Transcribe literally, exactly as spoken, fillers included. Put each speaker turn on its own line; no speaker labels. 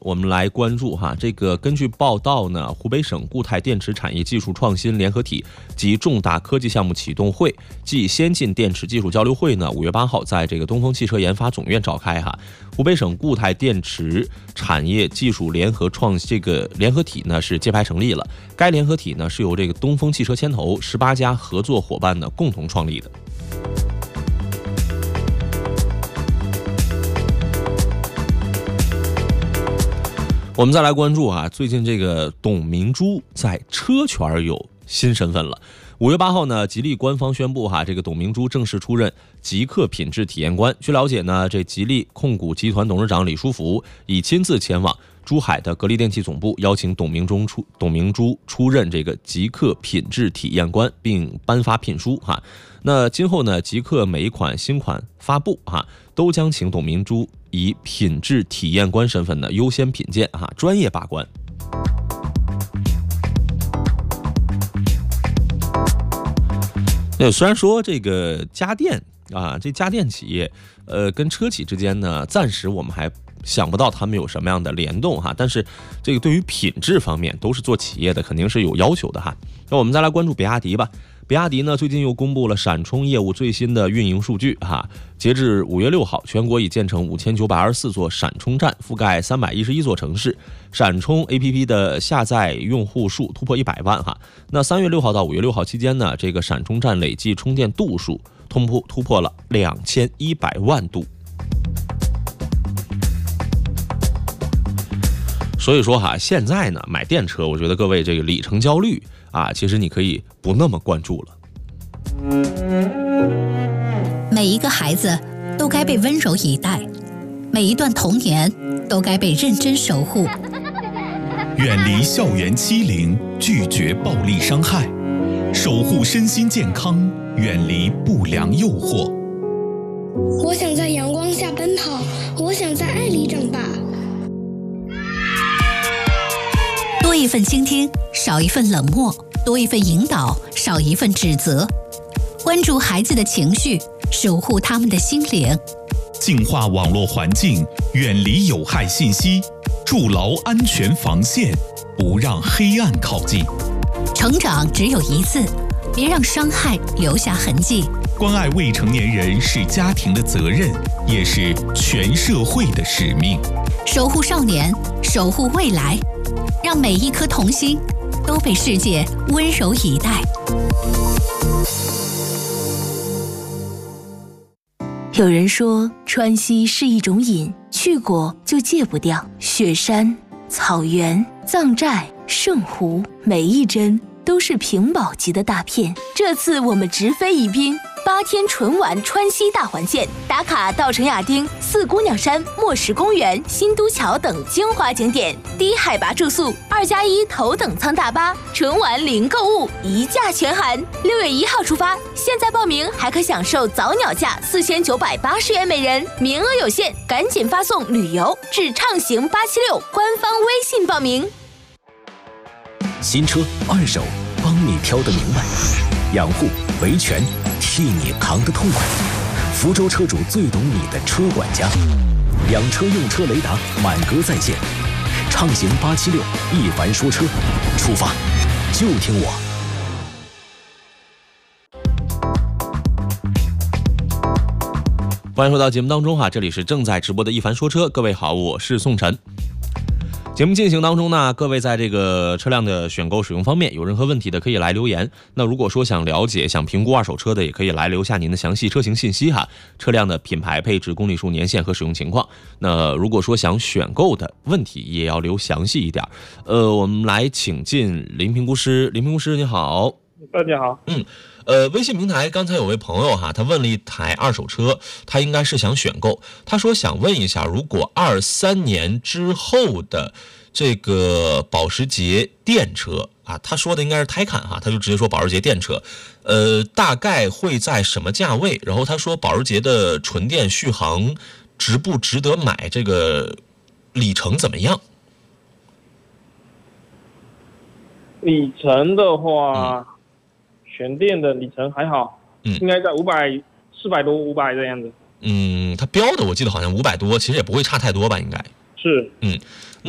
我们来关注哈，这个根据报道呢，湖北省固态电池产业技术创新联合体及重大科技项目启动会暨先进电池技术交流会呢，五月八号在这个东风汽车研发总院召开哈。湖北省固态电池产业技术联合创这个联合体呢是揭牌成立了。该联合体呢是由这个东风汽车牵头，十八家合作伙伴呢共同创立的。我们再来关注啊，最近这个董明珠在车圈有新身份了。五月八号呢，吉利官方宣布哈，这个董明珠正式出任极客品质体验官。据了解呢，这吉利控股集团董事长李书福已亲自前往珠海的格力电器总部，邀请董明珠出董明珠出任这个极客品质体验官，并颁发聘书哈。那今后呢，极客每一款新款发布哈，都将请董明珠以品质体验官身份呢优先品鉴哈，专业把关。那虽然说这个家电啊，这家电企业呃跟车企之间呢，暂时我们还想不到他们有什么样的联动哈，但是这个对于品质方面都是做企业的，肯定是有要求的哈。那我们再来关注比亚迪吧。比亚迪呢，最近又公布了闪充业务最新的运营数据哈。截至五月六号，全国已建成五千九百二十四座闪充站，覆盖三百一十一座城市。闪充 A P P 的下载用户数突破一百万哈。那三月六号到五月六号期间呢，这个闪充站累计充电度数突破突破了两千一百万度。所以说哈，现在呢买电车，我觉得各位这个里程焦虑啊，其实你可以不那么关注了。
每一个孩子都该被温柔以待，每一段童年都该被认真守护。
远离校园欺凌，拒绝暴力伤害，守护身心健康，远离不良诱惑。
我想在阳光下奔跑，我想在爱里长大。
多一份倾听，少一份冷漠；多一份引导，少一份指责。关注孩子的情绪，守护他们的心灵。
净化网络环境，远离有害信息，筑牢安全防线，不让黑暗靠近。
成长只有一次，别让伤害留下痕迹。
关爱未成年人是家庭的责任，也是全社会的使命。
守护少年，守护未来，让每一颗童心都被世界温柔以待。
有人说川西是一种瘾，去过就戒不掉。雪山、草原、藏寨、圣湖，每一帧都是屏保级的大片。这次我们直飞宜宾，八天纯玩川西大环线，打卡稻城亚丁、四姑娘山、墨石公园、新都桥等精华景点，低海拔住宿，二加一头等舱大巴，纯玩零购物，一价全含。六月一号出发，现在报名还可享受早鸟价四千九百八十元每人，名额有限，赶紧发送旅游至畅行八七六官方微信报名。
新车二手，帮你挑得明白，养护维权替你扛得痛快。福州车主最懂你的车管家，养车用车雷达满格在线。畅行八七六，一凡说车，出发就听我。
欢迎回到节目当中哈，这里是正在直播的一凡说车，各位好，我是宋晨。节目进行当中呢，各位在这个车辆的选购使用方面有任何问题的可以来留言。那如果说想了解想评估二手车的，也可以来留下您的详细车型信息哈，车辆的品牌、配置、公里数、年限和使用情况。那如果说想选购的问题也要留详细一点。呃，我们来请进林评估师，林评估师你好。
大家好。
嗯。呃，微信平台刚才有位朋友哈，他问了一台二手车，他应该是想选购。他说想问一下，如果二三年之后的这个保时捷电车啊，他说的应该是泰坦哈，他就直接说保时捷电车，呃，大概会在什么价位？然后他说保时捷的纯电续航值不值得买？这个里程怎么样？
里程的话。嗯全电的里程还好，嗯，应该在五百、四百多、五百这样子。
嗯，它标的我记得好像五百多，其实也不会差太多吧？应该
是，
嗯。